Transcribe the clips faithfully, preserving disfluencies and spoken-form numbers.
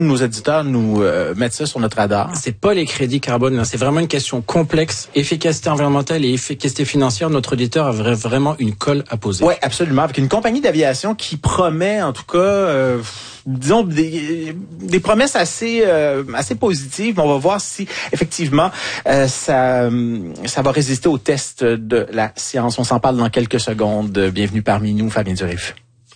nos éditeurs nous euh, mettent ça sur notre radar. C'est pas les crédits carbone, là. C'est vraiment une question complexe. Efficacité environnementale et efficacité financière, notre auditeur a vraiment une colle à poser. Oui, absolument. Avec une compagnie d'aviation qui promet, en tout cas, euh, disons, des, des promesses assez euh, assez positives. On va voir si, effectivement, euh, ça, ça va résister au test de la science. On s'en parle dans quelques secondes. Bienvenue parmi nous, Fabien Durif.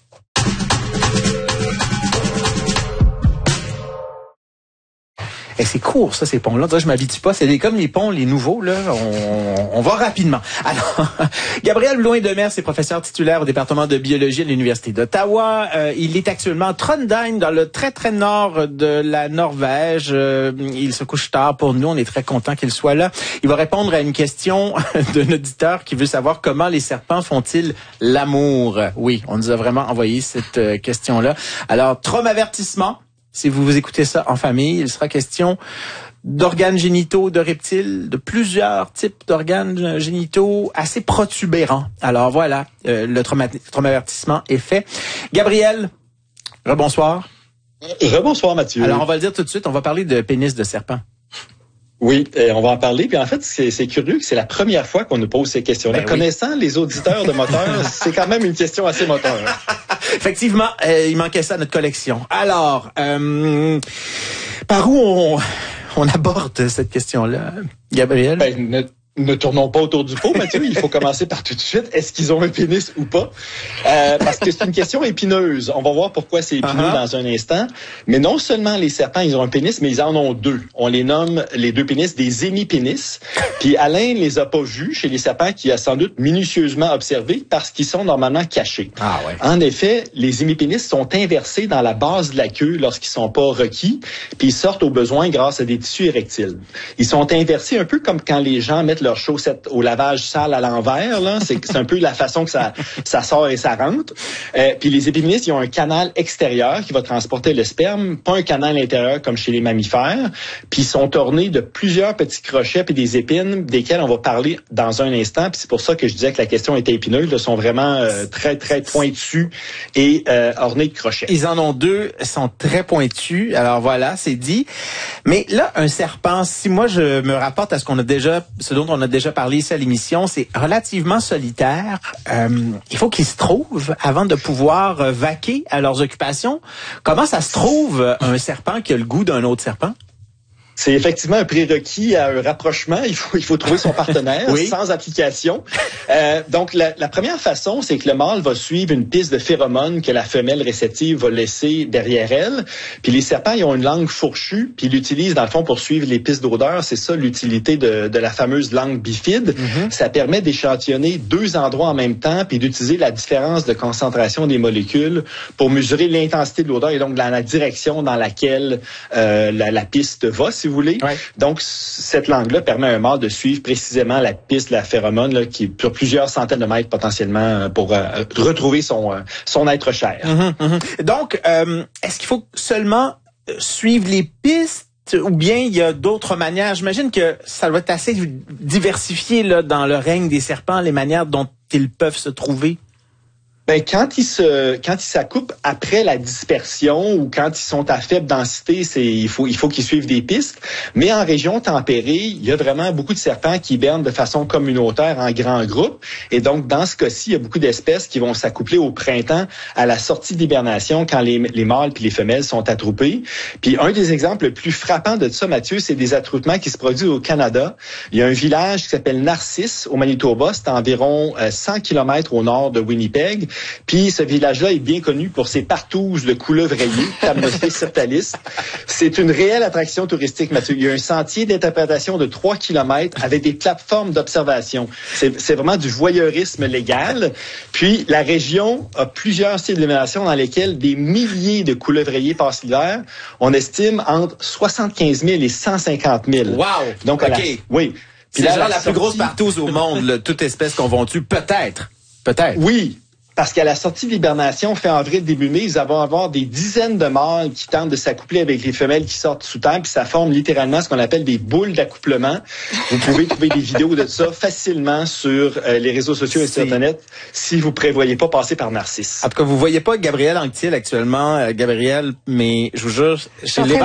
Et c'est court, ça, ces ponts-là. Je m'habitue pas. C'est comme les ponts, les nouveaux, là. On, on va rapidement. Alors, Gabriel Blouin-Demers est professeur titulaire au département de biologie à l'Université d'Ottawa. Euh, il est actuellement à Trondheim, dans le très, très nord de la Norvège. Euh, il se couche tard pour nous. On est très content qu'il soit là. Il va répondre à une question d'un auditeur qui veut savoir comment les serpents font-ils l'amour. Oui, on nous a vraiment envoyé cette euh, question-là. Alors, traumavertissement. Si vous vous écoutez ça en famille, il sera question d'organes génitaux de reptiles, de plusieurs types d'organes génitaux assez protubérants. Alors voilà, euh, le trauma- traumavertissement est fait. Gabriel, rebonsoir. Rebonsoir Mathieu. Alors on va le dire tout de suite, on va parler de pénis de serpent. Oui, euh, on va en parler. Puis en fait, c'est, c'est curieux que c'est la première fois qu'on nous pose ces questions-là. Ben Connaissant oui. les auditeurs de moteurs, c'est quand même une question assez moteur. Effectivement, euh, il manquait ça à notre collection. Alors, euh, par où on, on aborde cette question-là, Gabriel? Ben, ne, ne tournons pas autour du pot, Mathieu. Il faut commencer par tout de suite. Est-ce qu'ils ont un pénis ou pas? Euh, parce que c'est une question épineuse. On va voir pourquoi c'est épineux uh-huh. dans un instant. Mais non seulement les serpents, ils ont un pénis, mais ils en ont deux. On les nomme, les deux pénis, des hémipénis. Puis Alain les a pas vus chez les serpents qu'il a sans doute minutieusement observés parce qu'ils sont normalement cachés. Ah ouais. En effet, les hémipénis sont inversés dans la base de la queue lorsqu'ils sont pas requis, puis ils sortent au besoin grâce à des tissus érectiles. Ils sont inversés un peu comme quand les gens mettent leurs chaussettes au lavage sale à l'envers. Là, c'est, c'est un peu la façon que ça, ça sort et ça rentre. Euh, puis les épipénis, ils ont un canal extérieur qui va transporter le sperme, pas un canal intérieur comme chez les mammifères. Puis ils sont ornés de plusieurs petits crochets puis des épines, desquels on va parler dans un instant. Puis c'est pour ça que je disais que la question était épineuse. Ils sont vraiment euh, très, très pointus et euh, ornés de crochets. Ils en ont deux, sont très pointus. Alors voilà, c'est dit. Mais là, un serpent, si moi je me rapporte à ce qu'on a déjà, ce dont on a déjà parlé ici à l'émission, c'est relativement solitaire. Euh, il faut qu'ils se trouvent avant de pouvoir euh, vaquer à leurs occupations. Comment ça se trouve euh, un serpent qui a le goût d'un autre serpent? C'est effectivement un prérequis à un rapprochement. Il faut, il faut trouver son partenaire oui. sans application. Euh, donc, la, la première façon, c'est que le mâle va suivre une piste de phéromones que la femelle réceptive va laisser derrière elle. Puis les serpents, ils ont une langue fourchue, puis ils l'utilisent dans le fond pour suivre les pistes d'odeur. C'est ça l'utilité de, de la fameuse langue bifide. Mm-hmm. Ça permet d'échantillonner deux endroits en même temps, puis d'utiliser la différence de concentration des molécules pour mesurer l'intensité de l'odeur et donc dans la direction dans laquelle euh, la, la piste va. Si vous voulez. Ouais. Donc, cette langue-là permet à un mâle de suivre précisément la piste, la phéromone, là, qui est sur plusieurs centaines de mètres potentiellement pour euh, retrouver son, euh, son être cher. Mm-hmm, mm-hmm. Donc, euh, est-ce qu'il faut seulement suivre les pistes ou bien il y a d'autres manières? J'imagine que ça doit être assez diversifié là, dans le règne des serpents, les manières dont ils peuvent se trouver. Ben, quand ils se, quand ils s'accoupent après la dispersion ou quand ils sont à faible densité, c'est, il faut, il faut qu'ils suivent des pistes. Mais en région tempérée, il y a vraiment beaucoup de serpents qui hibernent de façon communautaire en grands groupes. Et donc, dans ce cas-ci, il y a beaucoup d'espèces qui vont s'accoupler au printemps à la sortie d'hibernation quand les, les mâles puis les femelles sont attroupés. Puis, un des exemples les plus frappants de ça, Mathieu, c'est des attroupements qui se produisent au Canada. Il y a un village qui s'appelle Narcisse au Manitoba. C'est à environ cent kilomètres au nord de Winnipeg. Puis ce village-là est bien connu pour ses partouzes de couleuvres rayées, Thamnophis sirtalis. C'est une réelle attraction touristique, Mathieu. Il y a un sentier d'interprétation de trois kilomètres avec des plateformes d'observation. C'est, c'est vraiment du voyeurisme légal. Puis la région a plusieurs sites d'illumination dans lesquels des milliers de couleuvres rayées passent l'hiver. On estime entre soixante-quinze mille et cent cinquante mille. Wow! Donc, OK. La, oui. Puis c'est genre la, la sortie... plus grosse partouze au monde, là, toute espèce confondue. Peut-être. Peut-être. Oui. Parce qu'à la sortie de l'hibernation, fin avril, début mai, ils vont avoir des dizaines de mâles qui tentent de s'accoupler avec les femelles qui sortent sous terre, puis ça forme littéralement ce qu'on appelle des boules d'accouplement. Vous pouvez trouver des vidéos de ça facilement sur euh, les réseaux sociaux et sur Internet si vous prévoyez pas passer par Narcisse. En tout cas, vous voyez pas Gabriel Anctil actuellement, euh, Gabriel, mais je vous jure, chez les